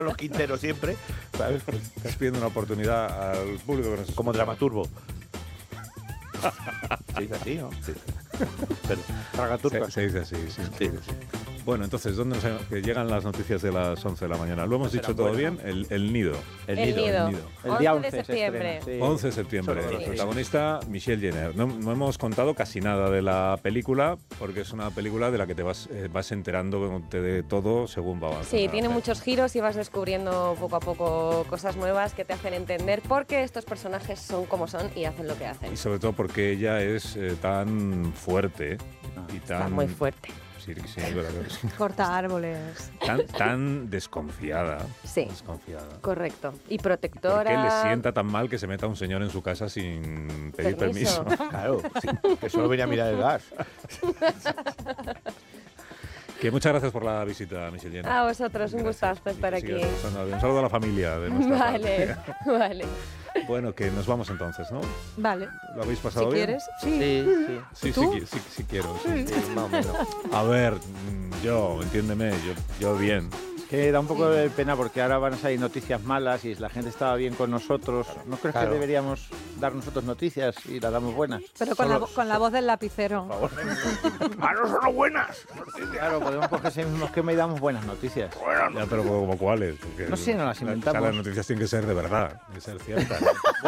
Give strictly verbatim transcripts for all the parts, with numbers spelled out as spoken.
los Quinteros siempre, ¿sabes? Estás pidiendo una oportunidad al público que nos Como dramaturgo. Se dice así, ¿no? Sí. Pero, dramaturgo. Se, se dice así, sí. Sí. sí. Bueno, entonces, ¿dónde nos, que llegan las noticias de las once de la mañana? ¿Lo hemos Serán dicho todo buenas. bien? El, el nido. El, el nido. nido. El, nido. el día once de septiembre. Sí. once de septiembre. Sí. El protagonista, Michelle Jenner. No, no hemos contado casi nada de la película, porque es una película de la que te vas, eh, vas enterando de todo según va avanzando. Sí, tiene muchos giros y vas descubriendo poco a poco cosas nuevas que te hacen entender por qué estos personajes son como son y hacen lo que hacen. Y sobre todo porque ella es eh, tan fuerte y tan... Está muy fuerte. Sí, sí, es verdad que sí. Corta árboles. Tan, tan desconfiada. Sí, desconfiada. Correcto. Y protectora. ¿Por qué le sienta tan mal que se meta un señor en su casa sin pedir permiso? Permiso. Claro, sí, que solo venía a mirar el gas. Que muchas gracias por la visita, Michelle Jenner. A vosotros, un Gracias. gustazo estar Y que aquí. sigas pasando bien. Un saludo a la familia de nuestra Vale, parte. vale. Bueno, que nos vamos entonces, ¿no? Vale. ¿Lo habéis pasado Si bien? quieres, sí. Sí, sí. Sí, sí, ¿Tú? qui- sí, sí quiero. Sí. Sí, más o menos. A ver, mm, yo, entiéndeme, yo, yo bien. Que da un poco de pena porque ahora van a salir noticias malas y la gente estaba bien con nosotros. ¿No crees Claro. que deberíamos dar nosotros noticias y las damos buenas? Pero con, Solo- la, con la voz del lapicero. ¡Ah, no son buenas! Claro, podemos coger ese mismo esquema y damos buenas noticias. Ya, pero como, como cuáles. Porque No sé, no las la- o sea, inventamos. las noticias tienen que ser de verdad, tienen que ser ciertas.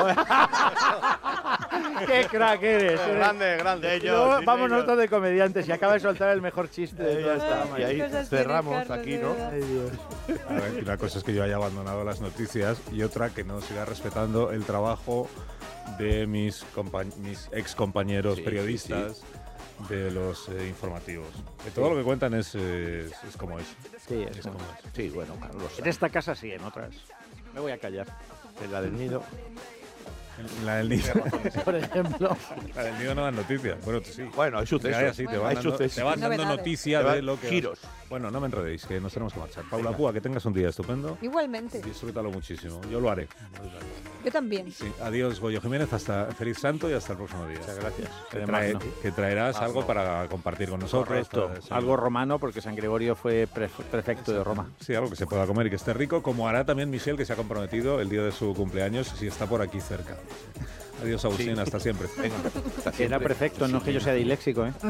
¡Qué crack eres! eres- Grande, grande. Y luego vamos nosotros de comediantes y acaba de soltar el mejor chiste de Ya toda está. esta Y ahí cosas cerramos tiene aquí, Carlos, ¿no? de Ay, Dios. A ver, y una cosa es que yo haya abandonado las noticias y otra que no siga respetando el trabajo de mis, compañ- mis ex compañeros Sí, periodistas de los eh, informativos. Que todo lo que cuentan es, eh, es, es como es. Sí, es Es como- como es. Sí, bueno, Carlos. En esta casa sí, en otras. Me voy a callar. En la del nido. La del nido. Por ejemplo. La del nido no dan noticias. Bueno, sí. Bueno, hay sucesos. Que hay así, te van Hay dando, sucesos. te van dando Novedades. noticia Te van de lo que... giros. Bueno, no me enredéis, que nos tenemos que marchar. Paula Púa, que tengas un día estupendo. Igualmente. Disfrútalo muchísimo. Yo lo haré. Yo también. Sí. Adiós, Goyo Jiménez. Hasta feliz santo y hasta el próximo día. Muchas gracias. Que, Además, trae- no. que traerás Ah, algo no. para compartir con nosotros. Correcto. para- sí. Algo romano porque San Gregorio fue pre- prefecto de Roma. Sí, algo que se pueda comer y que esté rico, como hará también Michelle, que se ha comprometido el día de su cumpleaños, si está por aquí cerca. Adiós, Agustín, Sí. hasta siempre. Venga, hasta Que era siempre. perfecto, no es que yo sea disléxico, ¿eh?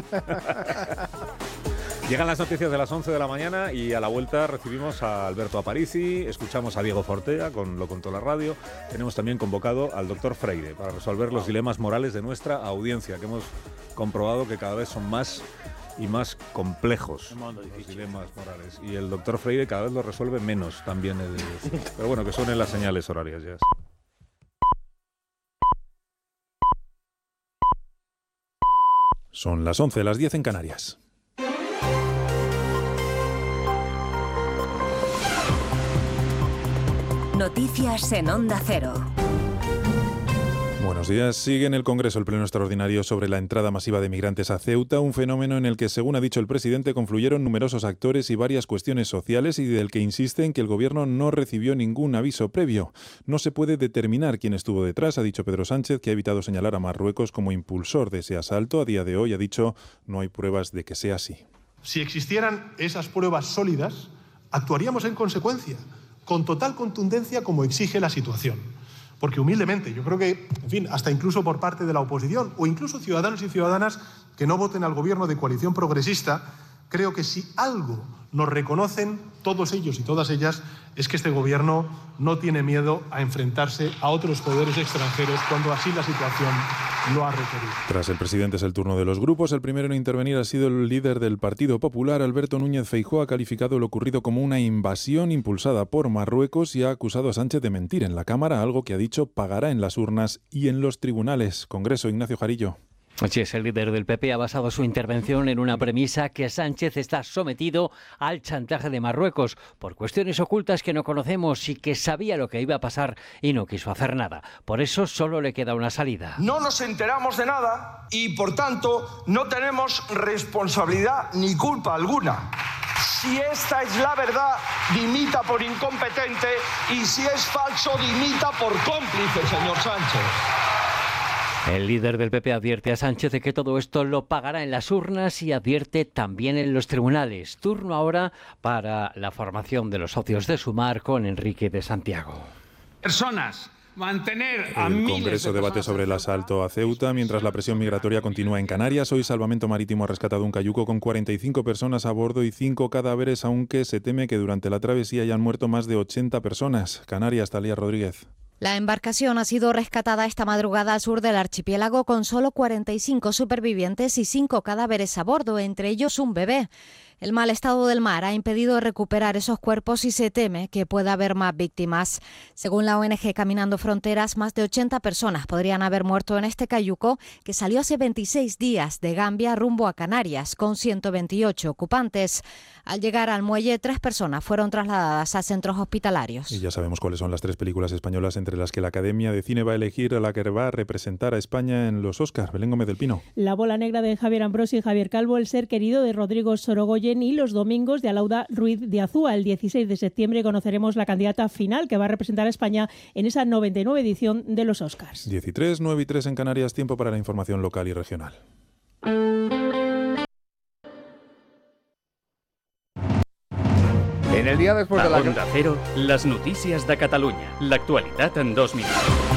Llegan las noticias de las once de la mañana y a la vuelta recibimos a Alberto Aparici, escuchamos a Diego Fortea, con Lo Contó la Radio. Tenemos también convocado al doctor Freire para resolver los dilemas morales de nuestra audiencia, que hemos comprobado que cada vez son más y más complejos Un mundo los difícil. dilemas morales. Y el doctor Freire cada vez los resuelve menos, también he de decir. Pero bueno, que suenen las señales horarias ya. Son las once, las diez en Canarias. Noticias en Onda Cero. Buenos días. Sigue en el Congreso el pleno extraordinario sobre la entrada masiva de migrantes a Ceuta, un fenómeno en el que, según ha dicho el presidente, confluyeron numerosos actores y varias cuestiones sociales y del que insiste en que el gobierno no recibió ningún aviso previo. No se puede determinar quién estuvo detrás, ha dicho Pedro Sánchez, que ha evitado señalar a Marruecos como impulsor de ese asalto. A día de hoy ha dicho no hay pruebas de que sea así. Si existieran esas pruebas sólidas, actuaríamos en consecuencia, con total contundencia como exige la situación. Porque humildemente, yo creo que, en fin, hasta incluso por parte de la oposición, o incluso ciudadanos y ciudadanas que no voten al gobierno de coalición progresista, creo que si algo nos reconocen todos ellos y todas ellas, es que este gobierno no tiene miedo a enfrentarse a otros poderes extranjeros cuando así la situación lo ha requerido. Tras el presidente es el turno de los grupos. El primero en intervenir ha sido el líder del Partido Popular, Alberto Núñez Feijóo. Ha calificado lo ocurrido como una invasión impulsada por Marruecos y ha acusado a Sánchez de mentir en la Cámara, algo que ha dicho pagará en las urnas y en los tribunales. Congreso, Ignacio Jarillo. Así es, el líder del P P ha basado su intervención en una premisa que Sánchez está sometido al chantaje de Marruecos por cuestiones ocultas que no conocemos y que sabía lo que iba a pasar y no quiso hacer nada. Por eso solo le queda una salida. No nos enteramos de nada y, por tanto, no tenemos responsabilidad ni culpa alguna. Si esta es la verdad, dimita por incompetente, y si es falso, dimita por cómplice, señor Sánchez. El líder del P P advierte a Sánchez de que todo esto lo pagará en las urnas y advierte también en los tribunales. Turno ahora para la formación de los socios de Sumar con Enrique de Santiago. Personas. Mantener a El miles Congreso de debate sobre el asalto a Ceuta mientras la presión migratoria continúa en Canarias. Hoy Salvamento Marítimo ha rescatado un cayuco con cuarenta y cinco personas a bordo y cinco cadáveres, aunque se teme que durante la travesía hayan muerto más de ochenta personas. Canarias, Talía Rodríguez. La embarcación ha sido rescatada esta madrugada al sur del archipiélago con solo cuarenta y cinco supervivientes y cinco cadáveres a bordo, entre ellos un bebé. El mal estado del mar ha impedido recuperar esos cuerpos y se teme que pueda haber más víctimas. Según la O N G Caminando Fronteras, más de ochenta personas podrían haber muerto en este cayuco que salió hace veintiséis días de Gambia rumbo a Canarias con ciento veintiocho ocupantes. Al llegar al muelle, tres personas fueron trasladadas a centros hospitalarios. Y ya sabemos cuáles son las tres películas españolas entre las que la Academia de Cine va a elegir a la que va a representar a España en los Oscars. Belén Gómez del Pino. La bola negra de Javier Ambrosi y Javier Calvo, El ser querido de Rodrigo Sorogoyen y Los domingos de Alauda Ruiz de Azúa. El dieciséis de septiembre conoceremos la candidata final que va a representar a España en esa noventa y nueve edición de los Oscars. diez y tres, nueve y tres en Canarias, tiempo para la información local y regional. En el día después de la... Onda Cero, les notícies de Catalunya. L'actualitat en dos minuts.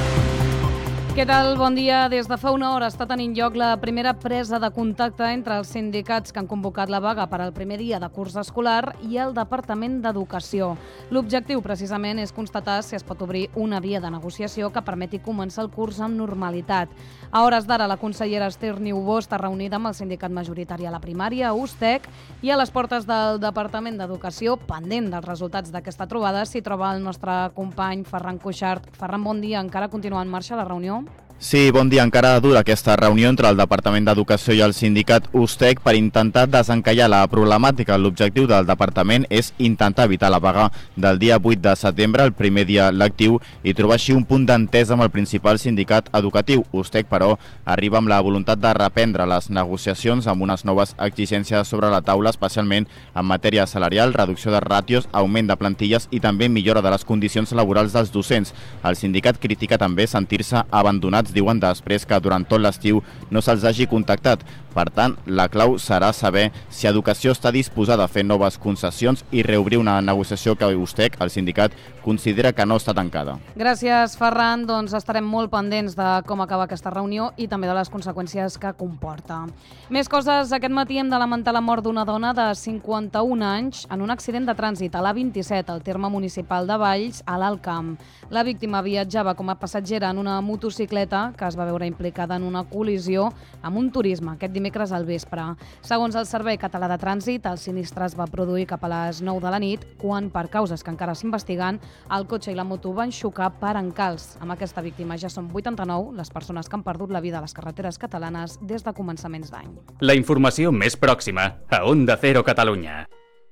Què tal? Bon dia. Des de fa una hora està tenint lloc la primera presa de contacte entre els sindicats que han convocat la vaga per al primer dia de curs escolar i el Departament d'Educació. L'objectiu, precisament, és constatar si es pot obrir una via de negociació que permeti començar el curs amb normalitat. A hores d'ara, la consellera Esther Niubó està reunida amb el sindicat majoritari a la primària, USTEC, i a les portes del Departament d'Educació, pendent dels resultats d'aquesta trobada, s'hi troba el nostre company Ferran Cuixart. Ferran, bon dia. Encara continua en marxa la reunió? Sí, bon dia. Encara dura aquesta reunió entre el Departament d'Educació i el sindicat USTEC per intentar desencallar la problemàtica. L'objectiu del departament és intentar evitar la vaga del dia vuit de setembre, el primer dia lectiu, i trobar així un punt d'entesa amb el principal sindicat educatiu. USTEC, però, arriba amb la voluntat de reprendre les negociacions amb unes noves exigències sobre la taula, especialment en matèria salarial, reducció de ràtios, augment de plantilles i també millora de les condicions laborals dels docents. El sindicat critica també sentir-se abandonat. Diuen després que durant tot l'estiu no se'ls hagi contactat. Per tant, la clau serà saber si Educació està disposada a fer noves concessions i reobrir una negociació que USTEC, el sindicat, considera que no està tancada. Gràcies, Ferran. Doncs estarem molt pendents de com acaba aquesta reunió i també de les conseqüències que comporta. Més coses. Aquest matí hem de lamentar la mort d'una dona de cinquanta-un anys en un accident de trànsit a l'A vint-i-set, al terme municipal de Valls, a l'Alt Camp. La víctima viatjava com a passatgera en una motocicleta que es va veure implicada en una col·lisió amb un turisme aquest dimecres al vespre. Segons el Servei Català de Trànsit, el sinistre es va produir cap a les nou de la nit, quan, per causes que encara s'investiguen, el cotxe i la moto van xocar per encalç. Amb aquesta víctima ja són vuitanta-nou les persones que han perdut la vida a les carreteres catalanes des de començaments d'any. La informació més pròxima a Onda Cero Catalunya.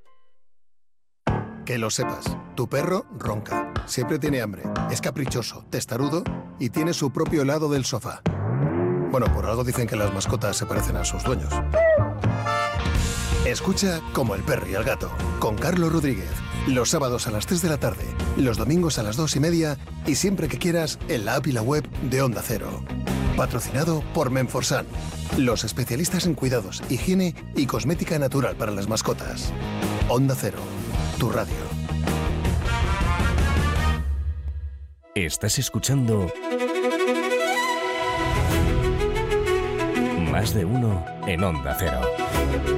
Que lo sepas, tu perro ronca, siempre tiene hambre, es caprichoso, testarudo y tiene su propio helado del sofá. Bueno, por algo dicen que las mascotas se parecen a sus dueños. Escucha Como el perro y el gato, con Carlos Rodríguez, los sábados a las tres de la tarde, los domingos a las dos y media y siempre que quieras en la app y la web de Onda Cero. Patrocinado por Menforsan, los especialistas en cuidados, higiene y cosmética natural para las mascotas. Onda Cero. Tu radio. Estás escuchando Más de Uno en Onda Cero.